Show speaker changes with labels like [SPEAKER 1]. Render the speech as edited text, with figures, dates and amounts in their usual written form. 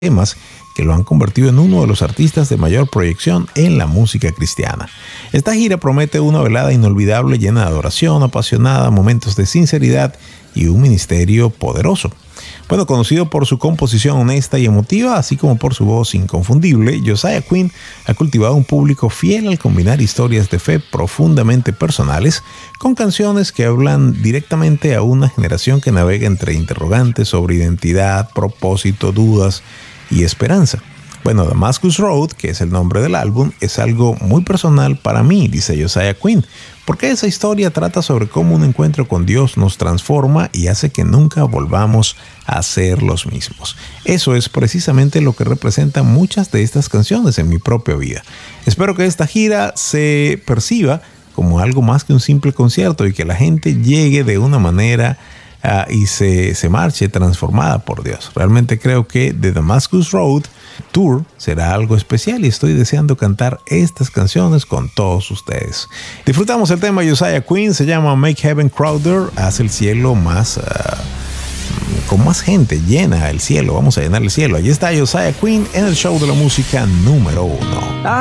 [SPEAKER 1] temas que lo han convertido en uno de los artistas de mayor proyección en la música cristiana. Esta gira promete una velada inolvidable llena de adoración apasionada, momentos de sinceridad y un ministerio poderoso. Bueno, conocido por su composición honesta y emotiva, así como por su voz inconfundible, Josiah Quinn ha cultivado un público fiel al combinar historias de fe profundamente personales con canciones que hablan directamente a una generación que navega entre interrogantes sobre identidad, propósito, dudas y esperanza. Bueno, Damascus Road, que es el nombre del álbum, es algo muy personal para mí, dice Josiah Quinn, porque esa historia trata sobre cómo un encuentro con Dios nos transforma y hace que nunca volvamos a ser los mismos. Eso es precisamente lo que representan muchas de estas canciones en mi propia vida. Espero que esta gira se perciba como algo más que un simple concierto y que la gente llegue de una manera y se marche transformada por Dios. Realmente creo que The Damascus Road Tour será algo especial y estoy deseando cantar estas canciones con todos ustedes. Disfrutamos el tema de Josiah Quinn, se llama Make Heaven Crowder, hace el cielo más con más gente, llena el cielo, vamos a llenar el cielo. Allí está Josiah Quinn en el show de la música número 1.